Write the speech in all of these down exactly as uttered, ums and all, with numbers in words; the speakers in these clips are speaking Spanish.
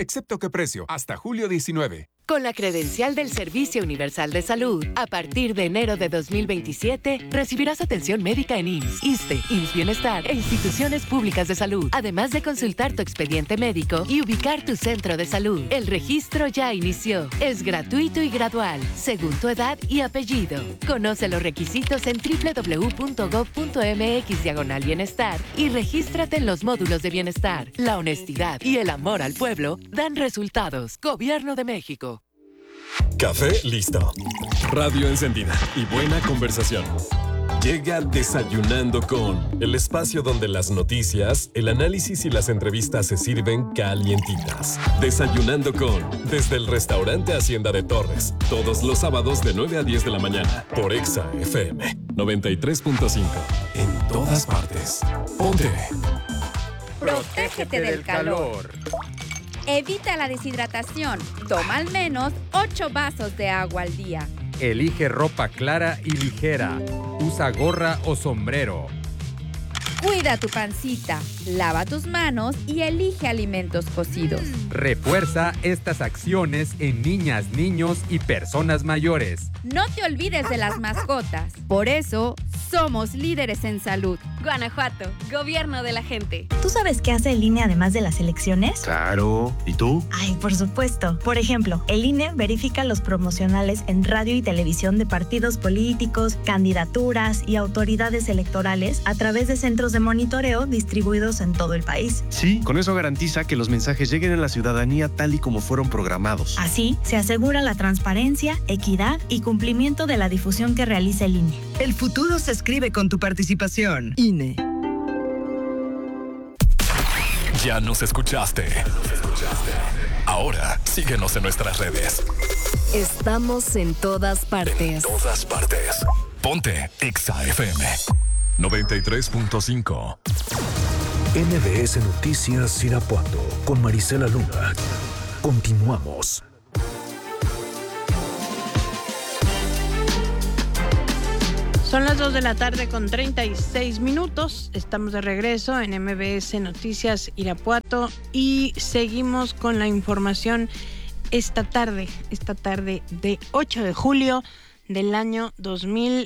excepto qué precio, hasta julio diecinueve. Con la credencial del Servicio Universal de Salud, a partir de enero de dos mil veintisiete, recibirás atención médica en I M S S, ISSSTE, I M S S Bienestar e instituciones públicas de salud, además de consultar tu expediente médico y ubicar tu centro de salud. El registro ya inició. Es gratuito y gradual, según tu edad y apellido. Conoce los requisitos en doble u doble u doble u punto gob punto eme equis diagonal bienestar y regístrate en los módulos de bienestar. La honestidad y el amor al pueblo dan resultados. Gobierno de México. Café listo. Radio encendida y buena conversación. Llega Desayunando con, el espacio donde las noticias, el análisis y las entrevistas se sirven calientitas. Desayunando con, desde el restaurante Hacienda de Torres, todos los sábados de nueve a diez de la mañana, por Exa F M noventa y tres punto cinco. En todas partes. Ponte. Protégete del calor. Evita la deshidratación. Toma al menos ocho vasos de agua al día. Elige ropa clara y ligera. Usa gorra o sombrero. Cuida tu pancita, lava tus manos y elige alimentos cocidos. Refuerza estas acciones en niñas, niños y personas mayores. No te olvides de las mascotas. Por eso, somos líderes en salud. Guanajuato, gobierno de la gente. ¿Tú sabes qué hace el I N E además de las elecciones? Claro. ¿Y tú? Ay, por supuesto. Por ejemplo, el I N E verifica los promocionales en radio y televisión de partidos políticos, candidaturas y autoridades electorales a través de centros de monitoreo distribuidos en todo el país. Sí, con eso garantiza que los mensajes lleguen a la ciudadanía tal y como fueron programados. Así, se asegura la transparencia, equidad y cumplimiento de la difusión que realiza el I N E. El futuro se escribe con tu participación. I N E. Ya nos escuchaste. Ahora, síguenos en nuestras redes. Estamos en todas partes. En todas partes. Ponte Exa F M noventa y tres punto cinco. M B S Noticias Irapuato con Marisela Luna. Continuamos. Son las dos de la tarde con treinta y seis minutos. Estamos de regreso en M B S Noticias Irapuato y seguimos con la información esta tarde, esta tarde de ocho de julio del año dos mil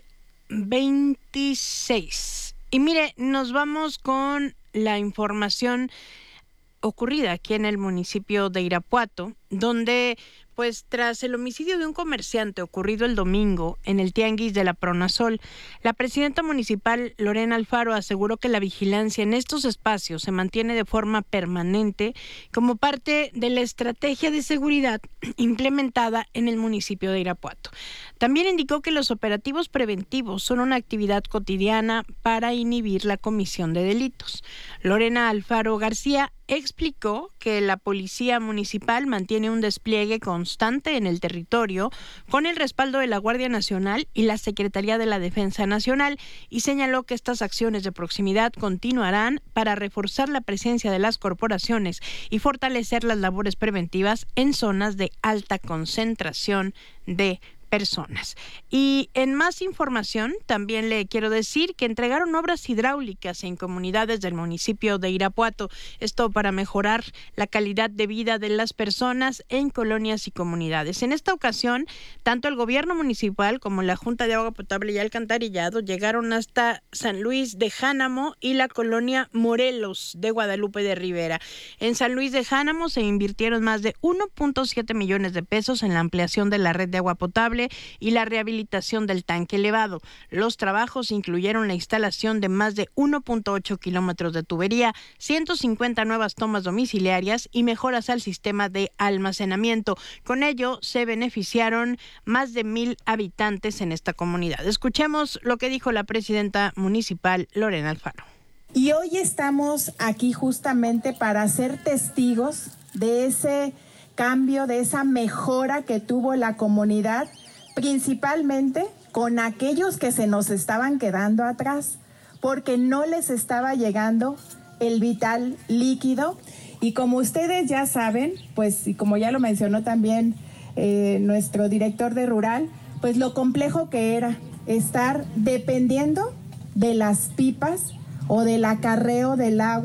veintiséis. Y mire, nos vamos con la información ocurrida aquí en el municipio de Irapuato, donde pues tras el homicidio de un comerciante ocurrido el domingo en el tianguis de la Pronasol, la presidenta municipal Lorena Alfaro aseguró que la vigilancia en estos espacios se mantiene de forma permanente como parte de la estrategia de seguridad implementada en el municipio de Irapuato. También indicó que los operativos preventivos son una actividad cotidiana para inhibir la comisión de delitos. Lorena Alfaro García explicó que la Policía Municipal mantiene un despliegue constante en el territorio con el respaldo de la Guardia Nacional y la Secretaría de la Defensa Nacional y señaló que estas acciones de proximidad continuarán para reforzar la presencia de las corporaciones y fortalecer las labores preventivas en zonas de alta concentración de personas. Y en más información, también le quiero decir que entregaron obras hidráulicas en comunidades del municipio de Irapuato, esto para mejorar la calidad de vida de las personas en colonias y comunidades. En esta ocasión, tanto el gobierno municipal como la Junta de Agua Potable y Alcantarillado llegaron hasta San Luis de Jánamo y la colonia Morelos de Guadalupe de Rivera. En San Luis de Jánamo se invirtieron más de uno punto siete millones de pesos en la ampliación de la red de agua potable y la rehabilitación del tanque elevado. Los trabajos incluyeron la instalación de más de uno punto ocho kilómetros de tubería, ciento cincuenta nuevas tomas domiciliarias y mejoras al sistema de almacenamiento. Con ello se beneficiaron más de mil habitantes en esta comunidad. Escuchemos lo que dijo la presidenta municipal Lorena Alfaro. Y hoy estamos aquí justamente para ser testigos de ese cambio, de esa mejora que tuvo la comunidad, principalmente con aquellos que se nos estaban quedando atrás, porque no les estaba llegando el vital líquido. Y como ustedes ya saben, pues y como ya lo mencionó también eh, nuestro director de Rural, pues lo complejo que era estar dependiendo de las pipas o del acarreo del agua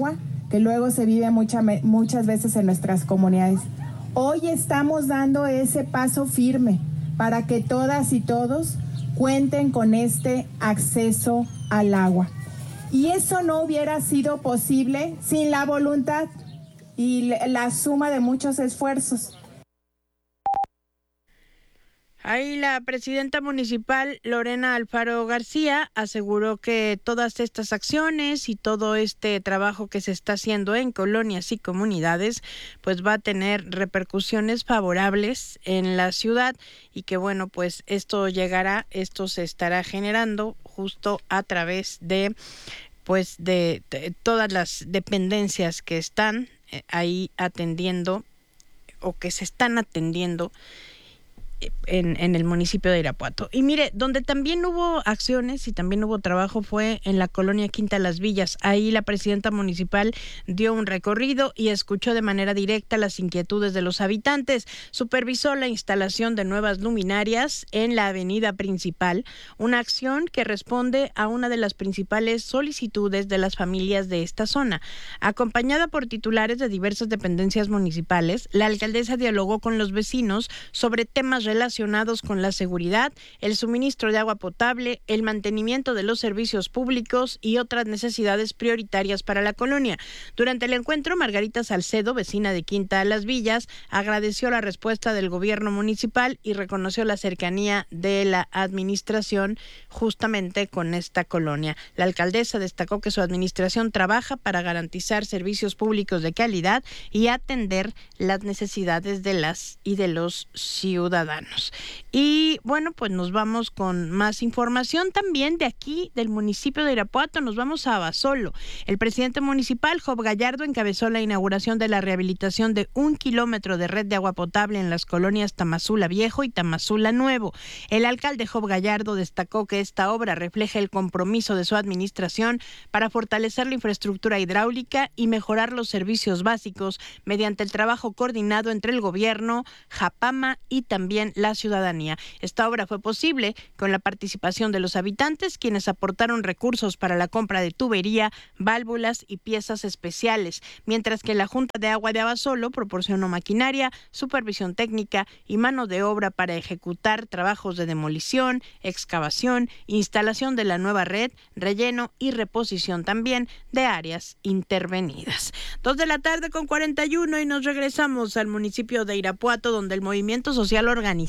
que luego se vive mucha, muchas veces en nuestras comunidades. Hoy estamos dando ese paso firme para que todas y todos cuenten con este acceso al agua. Y eso no hubiera sido posible sin la voluntad y la suma de muchos esfuerzos. Ahí la presidenta municipal, Lorena Alfaro García, aseguró que todas estas acciones y todo este trabajo que se está haciendo en colonias y comunidades, pues va a tener repercusiones favorables en la ciudad y que bueno, pues esto llegará, esto se estará generando justo a través de, pues de, de todas las dependencias que están ahí atendiendo o que se están atendiendo En, en el municipio de Irapuato. Y mire, donde también hubo acciones y también hubo trabajo fue en la colonia Quinta Las Villas. Ahí la presidenta municipal dio un recorrido y escuchó de manera directa las inquietudes de los habitantes. Supervisó la instalación de nuevas luminarias en la avenida principal, una acción que responde a una de las principales solicitudes de las familias de esta zona. Acompañada por titulares de diversas dependencias municipales, la alcaldesa dialogó con los vecinos sobre temas relacionados con la seguridad, el suministro de agua potable, el mantenimiento de los servicios públicos y otras necesidades prioritarias para la colonia. Durante el encuentro, Margarita Salcedo, vecina de Quinta Las Villas, agradeció la respuesta del gobierno municipal y reconoció la cercanía de la administración justamente con esta colonia. La alcaldesa destacó que su administración trabaja para garantizar servicios públicos de calidad y atender las necesidades de las y de los ciudadanos. Y bueno, pues nos vamos con más información también de aquí, del municipio de Irapuato. Nos vamos a Abasolo. El presidente municipal, Job Gallardo, encabezó la inauguración de la rehabilitación de un kilómetro de red de agua potable en las colonias Tamazula Viejo y Tamazula Nuevo. El alcalde Job Gallardo destacó que esta obra refleja el compromiso de su administración para fortalecer la infraestructura hidráulica y mejorar los servicios básicos mediante el trabajo coordinado entre el gobierno, Japama y también la ciudadanía. Esta obra fue posible con la participación de los habitantes, quienes aportaron recursos para la compra de tubería, válvulas y piezas especiales, mientras que la Junta de Agua de Abasolo proporcionó maquinaria, supervisión técnica y mano de obra para ejecutar trabajos de demolición, excavación, instalación de la nueva red, relleno y reposición también de áreas intervenidas. Dos de la tarde con cuarenta y uno y nos regresamos al municipio de Irapuato, donde el movimiento social organizado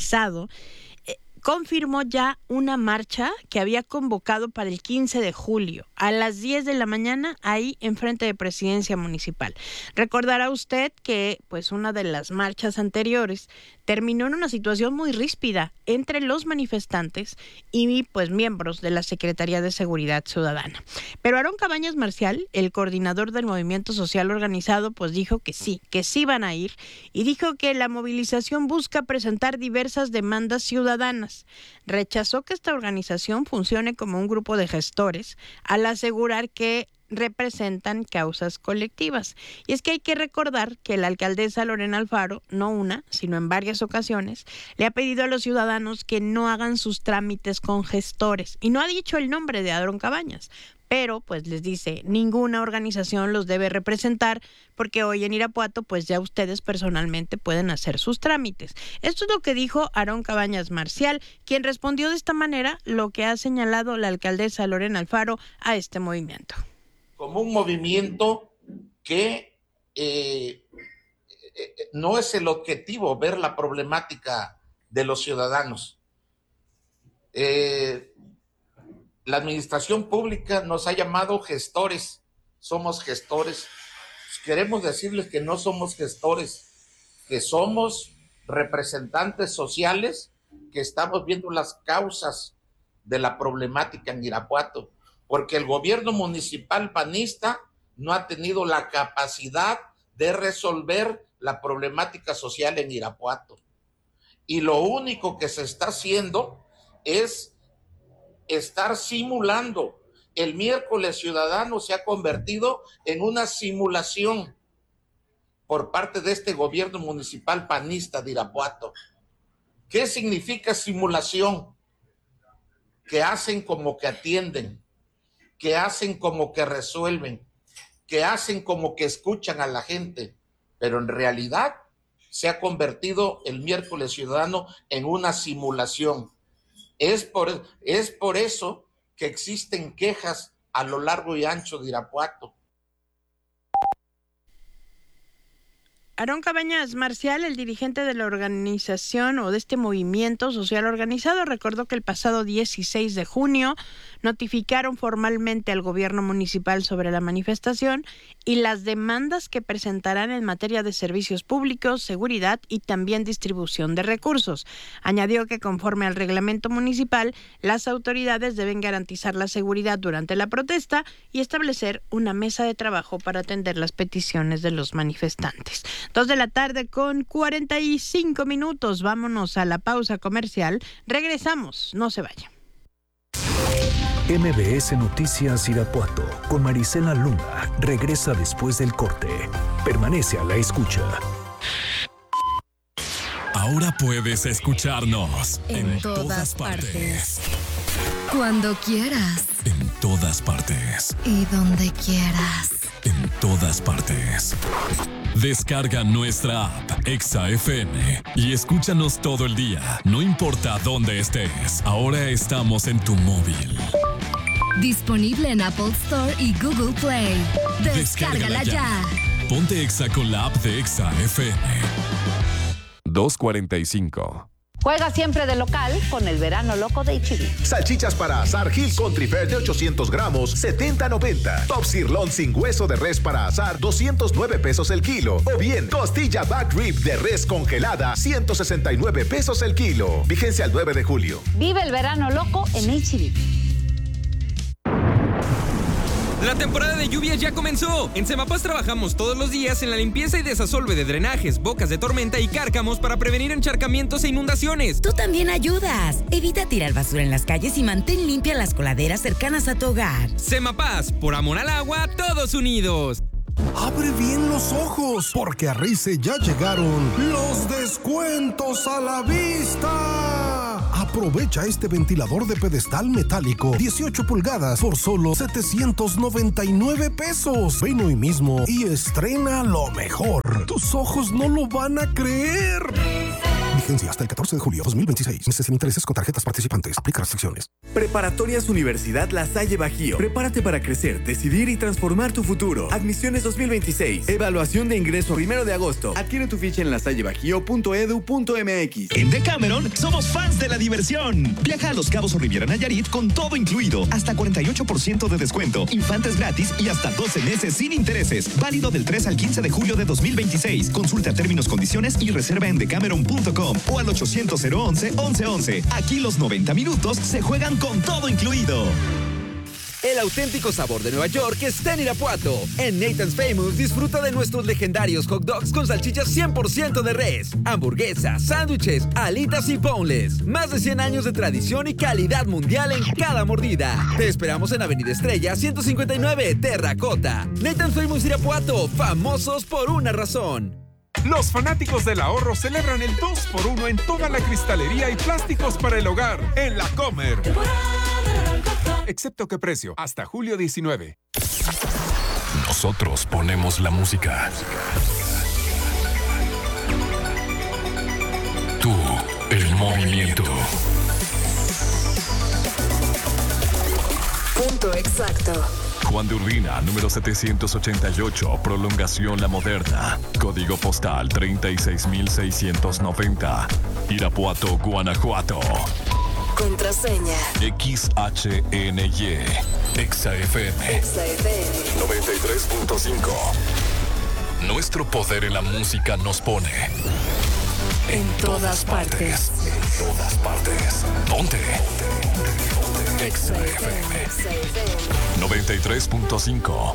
eh, confirmó ya una marcha que había convocado para el quince de julio a las diez de la mañana ahí enfrente de Presidencia Municipal. Recordará usted que pues una de las marchas anteriores terminó en una situación muy ríspida entre los manifestantes y pues miembros de la Secretaría de Seguridad Ciudadana. Pero Aarón Cabañas Marcial, el coordinador del Movimiento Social Organizado, pues dijo que sí, que sí van a ir y dijo que la movilización busca presentar diversas demandas ciudadanas. Rechazó que esta organización funcione como un grupo de gestores al asegurar que representan causas colectivas. Y es que hay que recordar que la alcaldesa Lorena Alfaro, no una, sino en varias ocasiones, le ha pedido a los ciudadanos que no hagan sus trámites con gestores. Y no ha dicho el nombre de Aarón Cabañas, pero pues les dice, ninguna organización los debe representar porque hoy en Irapuato pues ya ustedes personalmente pueden hacer sus trámites. Esto es lo que dijo Aarón Cabañas Marcial, quien respondió de esta manera lo que ha señalado la alcaldesa Lorena Alfaro a este movimiento. Como un movimiento que eh, no es el objetivo ver la problemática de los ciudadanos. Eh, la administración pública nos ha llamado gestores, somos gestores. Queremos decirles que no somos gestores, que somos representantes sociales que estamos viendo las causas de la problemática en Irapuato, porque el gobierno municipal panista no ha tenido la capacidad de resolver la problemática social en Irapuato. Y lo único que se está haciendo es estar simulando. El miércoles ciudadano se ha convertido en una simulación por parte de este gobierno municipal panista de Irapuato. ¿Qué significa simulación? Que hacen como que atienden, que hacen como que resuelven, que hacen como que escuchan a la gente, pero en realidad se ha convertido el miércoles ciudadano en una simulación. Es por, es por eso que existen quejas a lo largo y ancho de Irapuato. Aarón Cabañas Marcial, el dirigente de la organización o de este movimiento social organizado, recordó que el pasado dieciséis de junio notificaron formalmente al gobierno municipal sobre la manifestación y las demandas que presentarán en materia de servicios públicos, seguridad y también distribución de recursos. Añadió que conforme al reglamento municipal, las autoridades deben garantizar la seguridad durante la protesta y establecer una mesa de trabajo para atender las peticiones de los manifestantes. Dos de la tarde con cuarenta y cinco minutos. Vámonos a la pausa comercial. Regresamos. No se vaya. M B S Noticias Irapuato con Marisela Luna regresa después del corte. Permanece a la escucha. Ahora puedes escucharnos en, en todas, todas partes. partes. Cuando quieras. En todas partes. Y donde quieras. En todas partes. Descarga nuestra app Exa F M y escúchanos todo el día, no importa dónde estés. Ahora estamos en tu móvil. Disponible en Apple Store y Google Play. Descárgala, Descárgala ya. ya. Ponte Exa con la app de Exa F M. dos cuarenta y cinco. Juega siempre de local con el verano loco de H E B. Salchichas para asar Hill Country Fair de ochocientos gramos, setenta noventa. Top Sirloin sin hueso de res para asar, doscientos nueve pesos el kilo. O bien, costilla back rib de res congelada, ciento sesenta y nueve pesos el kilo. Vigencia al nueve de julio. Vive el verano loco en H E B. La temporada de lluvias ya comenzó. En Semapaz trabajamos todos los días en la limpieza y desasolve de drenajes, bocas de tormenta y cárcamos para prevenir encharcamientos e inundaciones. Tú también ayudas. Evita tirar basura en las calles y mantén limpias las coladeras cercanas a tu hogar. Semapaz, por amor al agua, todos unidos. Abre bien los ojos, porque a Rice ya llegaron los descuentos a la vista. Aprovecha este ventilador de pedestal metálico dieciocho pulgadas por solo setecientos noventa y nueve pesos. Ven hoy mismo y estrena lo mejor. Tus ojos no lo van a creer. Vigencia hasta el catorce de julio dos mil veintiséis. Meses sin intereses con tarjetas participantes. Aplica restricciones. Preparatorias Universidad La Salle Bajío. Prepárate para crecer, decidir y transformar tu futuro. Admisiones dos mil veintiséis. Evaluación de ingreso primero de agosto. Adquiere tu ficha en lasallebajío punto edu punto m x. En Decameron somos fans de la diversión. Viaja a Los Cabos o Riviera Nayarit con todo incluido. Hasta cuarenta y ocho por ciento de descuento. Infantes gratis y hasta doce meses sin intereses. Válido del tres al quince de julio de dos mil veintiséis. Consulta términos, condiciones y reserva en decameron punto com o al ochocientos cero once once once. Aquí los noventa minutos se juegan con todo incluido. El auténtico sabor de Nueva York está en Irapuato. En Nathan's Famous disfruta de nuestros legendarios hot dogs con salchichas cien por ciento de res, hamburguesas, sándwiches, alitas y boneless. Más de cien años de tradición y calidad mundial en cada mordida. Te esperamos en Avenida Estrella ciento cincuenta y nueve, Terracota. Nathan's Famous Irapuato, famosos por una razón. Los fanáticos del ahorro celebran el dos por uno en toda la cristalería y plásticos para el hogar en La Comer. Excepto que precio, hasta julio diecinueve. Nosotros ponemos la música. Tú, el movimiento. Punto exacto. Juan de Urbina, número setecientos ochenta y ocho, Prolongación La Moderna. Código postal treinta y seis mil seiscientos noventa. Irapuato, Guanajuato. Contraseña X H N Y. Exa F M. Exa F M noventa y tres punto cinco. Nuestro poder en la música nos pone en, en todas, todas partes. partes. En todas partes. Ponte. Exa F M noventa y tres punto cinco.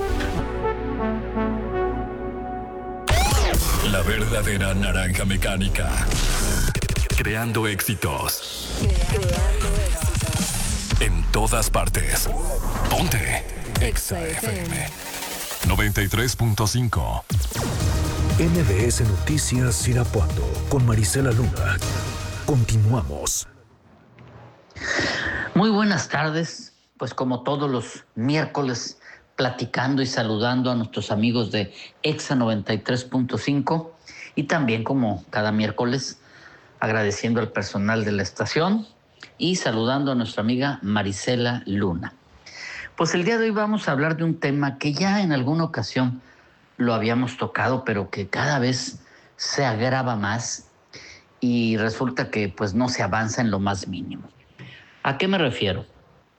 La verdadera naranja mecánica. Creando éxitos. Creando éxitos. En todas partes. Ponte. Exa F M noventa y tres punto cinco. M B S Noticias Irapuato con Marisela Luna. Continuamos. Muy buenas tardes. Pues como todos los miércoles, platicando y saludando a nuestros amigos de Exa noventa y tres punto cinco y también, como cada miércoles, agradeciendo al personal de la estación y saludando a nuestra amiga Marisela Luna. Pues el día de hoy vamos a hablar de un tema que ya en alguna ocasión lo habíamos tocado, pero que cada vez se agrava más y resulta que pues no se avanza en lo más mínimo. ¿A qué me refiero?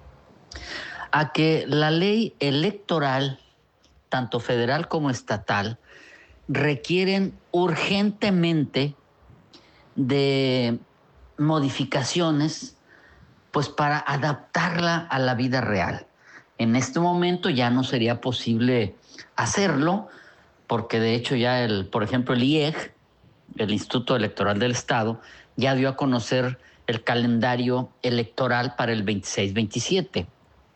A que la ley electoral, tanto federal como estatal, requieren urgentemente de modificaciones pues para adaptarla a la vida real. En este momento ya no sería posible hacerlo, porque de hecho ya, el, por ejemplo, el I E G, el Instituto Electoral del Estado, ya dio a conocer el calendario electoral para el veintiséis veintisiete.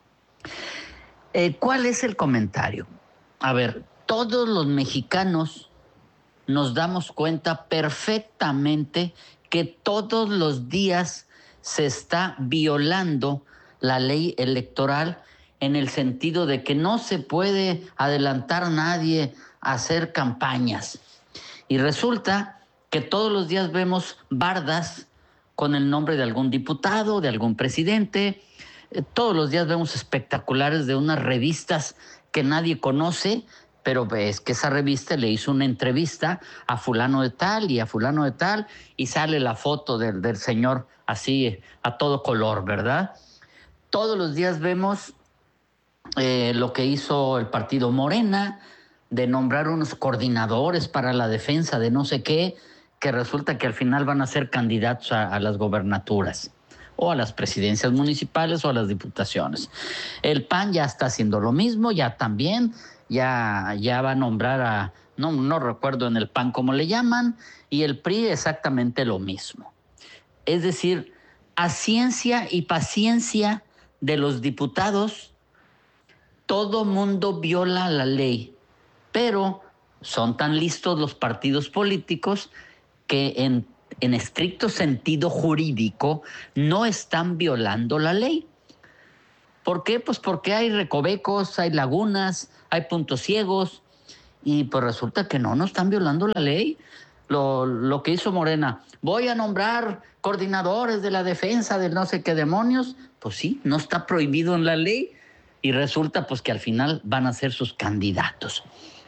Eh, ¿Cuál es el comentario? A ver, todos los mexicanos nos damos cuenta perfectamente que todos los días se está violando la ley electoral en el sentido de que no se puede adelantar a nadie a hacer campañas. Y resulta que todos los días vemos bardas con el nombre de algún diputado, de algún presidente. Eh, todos los días vemos espectaculares de unas revistas que nadie conoce, pero es que esa revista le hizo una entrevista a fulano de tal y a fulano de tal y sale la foto del, del señor así a todo color, ¿verdad? Todos los días vemos eh, lo que hizo el partido Morena, de nombrar unos coordinadores para la defensa de no sé qué, que resulta que al final van a ser candidatos a, a las gobernaturas o a las presidencias municipales o a las diputaciones. El P A N ya está haciendo lo mismo, ya también, ya, ya va a nombrar a, no, no recuerdo en el P A N cómo le llaman, y el P R I exactamente lo mismo. Es decir, a ciencia y paciencia de los diputados, todo mundo viola la ley, pero son tan listos los partidos políticos que en, en estricto sentido jurídico no están violando la ley. ¿Por qué? Pues porque hay recovecos, hay lagunas, hay puntos ciegos y pues resulta que no, no están violando la ley. Lo, lo que hizo Morena, voy a nombrar coordinadores de la defensa de no sé qué demonios, pues sí, no está prohibido en la ley y resulta pues que al final van a ser sus candidatos.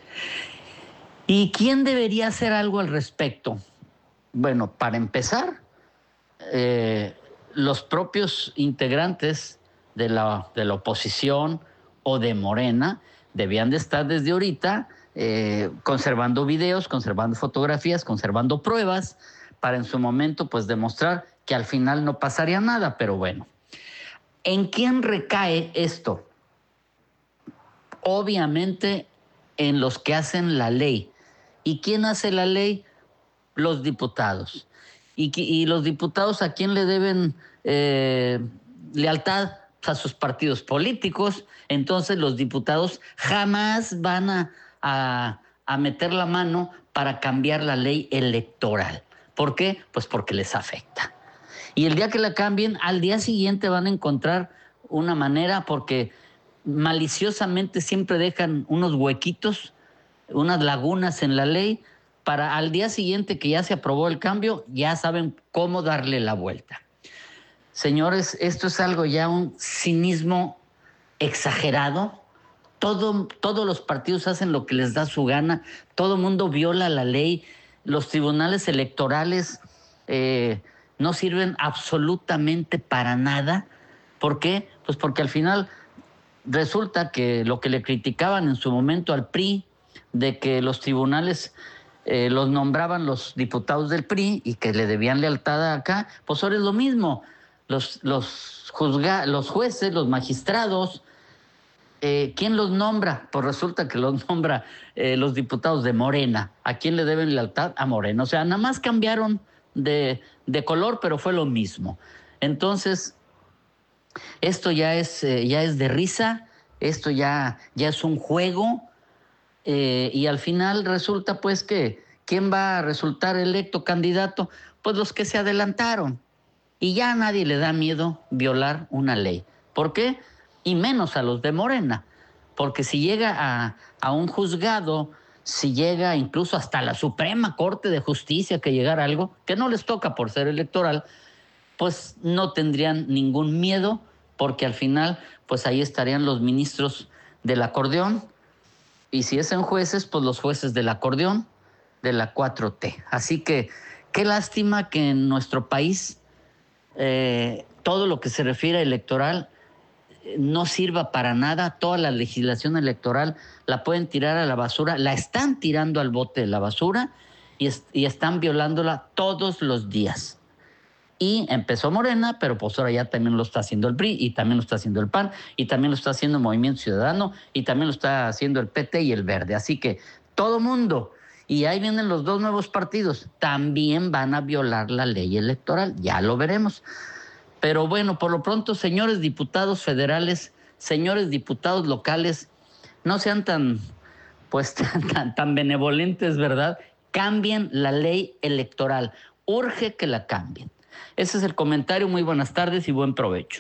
¿Y quién debería hacer algo al respecto? Bueno, para empezar, eh, los propios integrantes de la, de la oposición o de Morena debían de estar desde ahorita eh, conservando videos, conservando fotografías, conservando pruebas para en su momento pues demostrar que al final no pasaría nada, pero bueno. ¿En quién recae esto? Obviamente en los que hacen la ley. ¿Y quién hace la ley? Los diputados. ¿Y, y los diputados a quién le deben eh, lealtad? A sus partidos políticos. Entonces los diputados jamás van a, a, a meter la mano para cambiar la ley electoral. ¿Por qué? Pues porque les afecta. Y el día que la cambien, al día siguiente van a encontrar una manera, porque maliciosamente siempre dejan unos huequitos, unas lagunas en la ley, para al día siguiente que ya se aprobó el cambio, ya saben cómo darle la vuelta. Señores, esto es algo ya un cinismo exagerado. Todo, todos los partidos hacen lo que les da su gana, todo mundo viola la ley, los tribunales electorales eh, no sirven absolutamente para nada. ¿Por qué? Pues porque al final resulta que lo que le criticaban en su momento al P R I, de que los tribunales eh, los nombraban los diputados del P R I y que le debían lealtad acá, pues ahora es lo mismo. Los, los, juzga, los jueces, los magistrados, eh, ¿quién los nombra? Pues resulta que los nombra eh, los diputados de Morena. ¿A quién le deben lealtad? A Morena. O sea, nada más cambiaron de, de color, pero fue lo mismo. Entonces, esto ya es, eh, ya es de risa, esto ya, ya es un juego, eh, y al final resulta pues que ¿quién va a resultar electo candidato? Pues los que se adelantaron. Y ya a nadie le da miedo violar una ley. ¿Por qué? Y menos a los de Morena. porque si llega a, a un juzgado, si llega incluso hasta la Suprema Corte de Justicia que llegara algo, que no les toca por ser electoral, pues no tendrían ningún miedo, porque al final, pues ahí estarían los ministros del acordeón, y si es en jueces, pues los jueces del acordeón de la cuatro T. Así que qué lástima que en nuestro país eh, todo lo que se refiere a electoral no sirva para nada. Toda la legislación electoral la pueden tirar a la basura, la están tirando al bote de la basura y, es, y están violándola todos los días. Y empezó Morena, pero pues ahora ya también lo está haciendo el P R I, y también lo está haciendo el P A N, y también lo está haciendo Movimiento Ciudadano, y también lo está haciendo el P T y el Verde. Así que todo mundo, y ahí vienen los dos nuevos partidos, también van a violar la ley electoral, ya lo veremos. Pero bueno, por lo pronto, señores diputados federales, señores diputados locales, no sean tan, pues, tan, tan, tan benevolentes, ¿verdad? Cambien la ley electoral. Urge que la cambien. Ese es el comentario. Muy buenas tardes y buen provecho.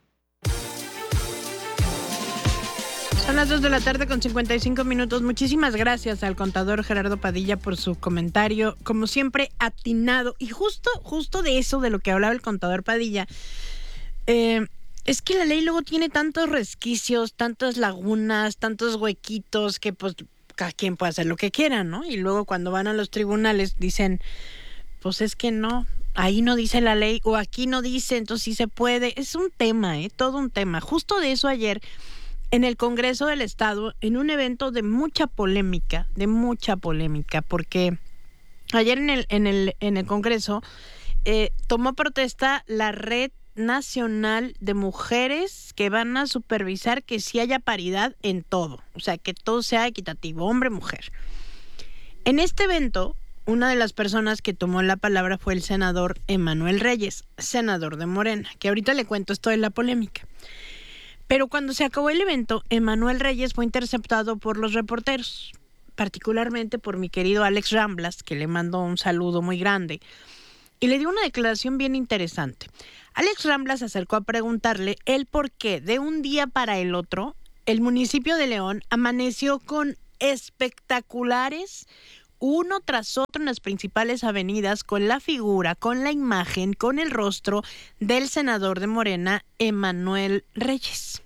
Son las dos de la tarde con cincuenta y cinco minutos. Muchísimas gracias al contador Gerardo Padilla por su comentario, como siempre atinado. Y justo, justo de eso, de lo que hablaba el contador Padilla, eh, es que la ley luego tiene tantos resquicios, tantas lagunas, tantos huequitos, que pues cada quien puede hacer lo que quiera, ¿no? Y luego cuando van a los tribunales dicen, pues es que no, ahí no dice la ley, o aquí no dice, entonces sí se puede. Es un tema, ¿eh? Todo un tema. Justo de eso ayer, en el Congreso del Estado, en un evento de mucha polémica, de mucha polémica, porque ayer en el, en el, en el Congreso eh, tomó protesta la Red Nacional de Mujeres que van a supervisar que sí haya paridad en todo, o sea, que todo sea equitativo, hombre, mujer. En este evento, una de las personas que tomó la palabra fue el senador Emanuel Reyes, senador de Morena, que ahorita le cuento esto de la polémica. Pero cuando se acabó el evento, Emanuel Reyes fue interceptado por los reporteros, particularmente por mi querido Alex Ramblas, que le mandó un saludo muy grande, y le dio una declaración bien interesante. Alex Ramblas se acercó a preguntarle el por qué de un día para el otro el municipio de León amaneció con espectaculares, uno tras otro en las principales avenidas, con la figura, con la imagen, con el rostro del senador de Morena, Emanuel Reyes.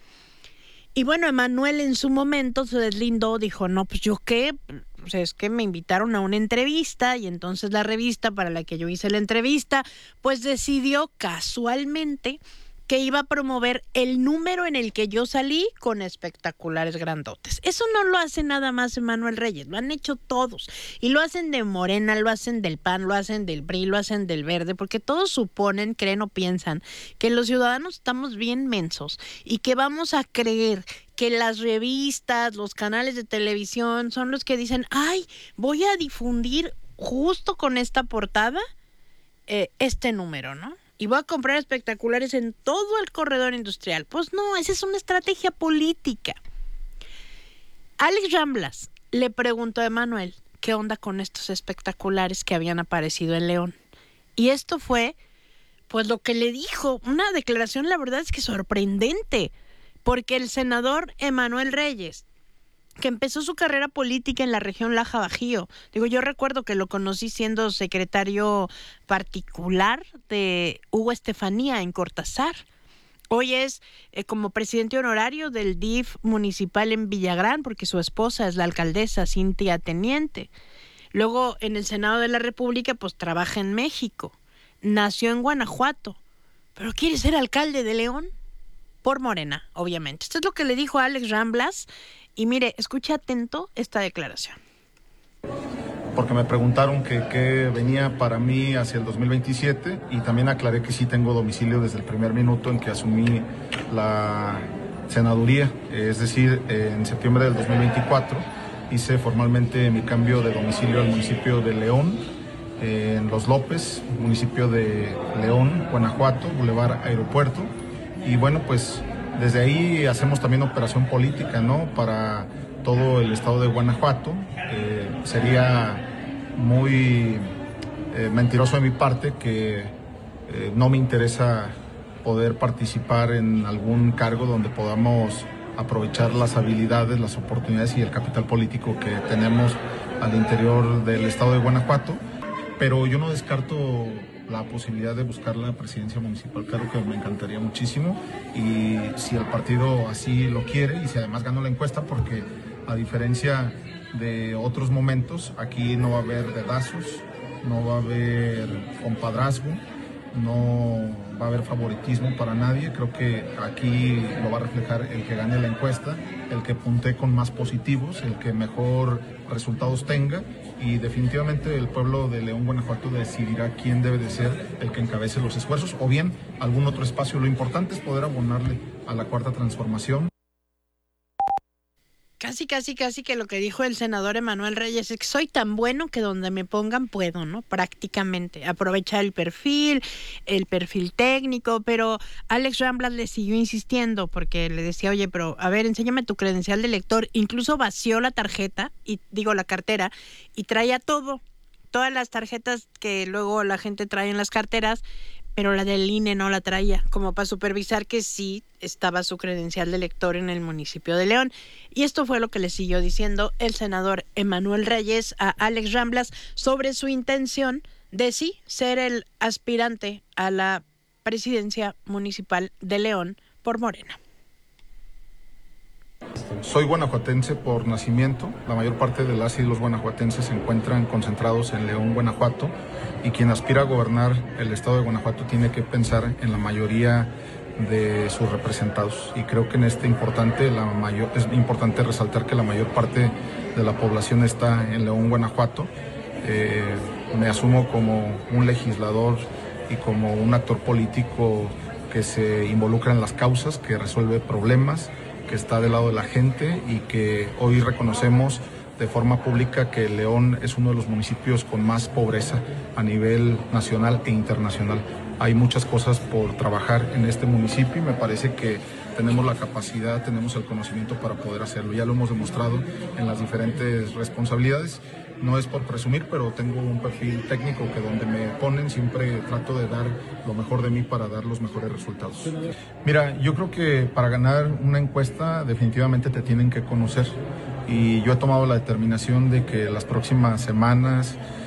Y bueno, Emanuel en su momento se deslindó, dijo, no, pues yo qué, o sea, es que me invitaron a una entrevista, y entonces la revista para la que yo hice la entrevista, pues decidió casualmente que iba a promover el número en el que yo salí con espectaculares grandotes. Eso no lo hace nada más Emanuel Reyes, lo han hecho todos. Y lo hacen de Morena, lo hacen del P A N, lo hacen del P R I, lo hacen del Verde, porque todos suponen, creen o piensan que los ciudadanos estamos bien mensos y que vamos a creer que las revistas, los canales de televisión son los que dicen, ay, voy a difundir justo con esta portada eh, este número, ¿no? Y voy a comprar espectaculares en todo el corredor industrial. Pues no, esa es una estrategia política. Alex Ramblas le preguntó a Emanuel qué onda con estos espectaculares que habían aparecido en León. Y esto fue, pues, lo que le dijo, una declaración, la verdad es que sorprendente, porque el senador Emanuel Reyes, que empezó su carrera política en la región Laja Bajío. Digo, yo recuerdo que lo conocí siendo secretario particular de Hugo Estefanía en Cortázar. Hoy es eh, como presidente honorario del D I F municipal en Villagrán, porque su esposa es la alcaldesa Cintia Teniente. Luego, en el Senado de la República, pues trabaja en México. Nació en Guanajuato, pero quiere ser alcalde de León por Morena, obviamente. Esto es lo que le dijo a Alex Ramblas. Y mire, escuche atento esta declaración. Porque me preguntaron que qué venía para mí hacia el dos mil veintisiete, y también aclaré que sí tengo domicilio desde el primer minuto en que asumí la senaduría, es decir, en septiembre del dos mil veinticuatro hice formalmente mi cambio de domicilio al municipio de León, en Los López, municipio de León, Guanajuato, Boulevard Aeropuerto, y bueno, pues desde ahí hacemos también operación política, ¿no? Para todo el estado de Guanajuato. Eh, sería muy eh, mentiroso de mi parte que eh, no me interesa poder participar en algún cargo donde podamos aprovechar las habilidades, las oportunidades y el capital político que tenemos al interior del estado de Guanajuato, pero yo no descarto la posibilidad de buscar la presidencia municipal. Claro que me encantaría muchísimo, y si el partido así lo quiere y si además gano la encuesta, porque a diferencia de otros momentos, aquí no va a haber dedazos, no va a haber compadrazgo, no va a haber favoritismo para nadie. Creo que aquí lo va a reflejar el que gane la encuesta, el que puntee con más positivos, el que mejor resultados tenga, y definitivamente el pueblo de León, Guanajuato decidirá quién debe de ser el que encabece los esfuerzos, o bien algún otro espacio. Lo importante es poder abonarle a la cuarta transformación. Casi, casi, casi que lo que dijo el senador Emanuel Reyes es que soy tan bueno que donde me pongan puedo, ¿no? Prácticamente. Aprovechar el perfil, el perfil técnico, pero Alex Ramblas le siguió insistiendo porque le decía, oye, pero a ver, enséñame tu credencial de lector. Incluso vació la tarjeta, y digo la cartera, y traía todo, todas las tarjetas que luego la gente trae en las carteras, pero la del I N E no la traía, como para supervisar que sí estaba su credencial de lector en el municipio de León. Y esto fue lo que le siguió diciendo el senador Emanuel Reyes a Alex Ramblas sobre su intención de sí ser el aspirante a la presidencia municipal de León por Morena. Soy guanajuatense por nacimiento. La mayor parte de las y los guanajuatenses se encuentran concentrados en León, Guanajuato, y quien aspira a gobernar el estado de Guanajuato tiene que pensar en la mayoría de sus representados, y creo que en este importante la mayor es importante resaltar que la mayor parte de la población está en León, Guanajuato. Eh, me asumo como un legislador y como un actor político que se involucra en las causas, que resuelve problemas, que está del lado de la gente, y que hoy reconocemos de forma pública que León es uno de los municipios con más pobreza a nivel nacional e internacional. Hay muchas cosas por trabajar en este municipio y me parece que tenemos la capacidad, tenemos el conocimiento para poder hacerlo. Ya lo hemos demostrado en las diferentes responsabilidades. No es por presumir, pero tengo un perfil técnico que donde me ponen siempre trato de dar lo mejor de mí para dar los mejores resultados. Mira, yo creo que para ganar una encuesta definitivamente te tienen que conocer, y yo he tomado la determinación de que las próximas semanas